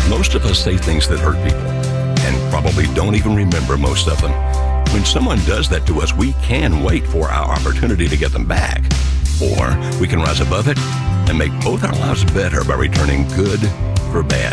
Most of us say things that hurt people and probably don't even remember most of them. When someone does that to us, we can wait for our opportunity to get them back. Or we can rise above it and make both our lives better by returning good for bad.